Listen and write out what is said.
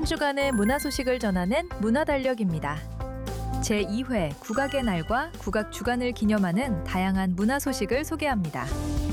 주간의 문화 소식을 전하는 문화달력입니다. 제2회 국악의 날과 국악 주간을 기념하는 다양한 문화 소식을 소개합니다.